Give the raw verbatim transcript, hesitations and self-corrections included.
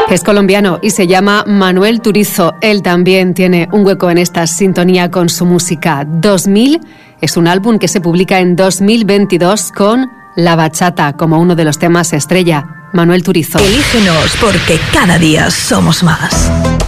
Es colombiano y se llama Manuel Turizo. Él también tiene un hueco en esta sintonía con su música. dos mil es un álbum que se publica en dos mil veintidós con La Bachata como uno de los temas estrella. Manuel Turizo. Elígenos porque cada día somos más.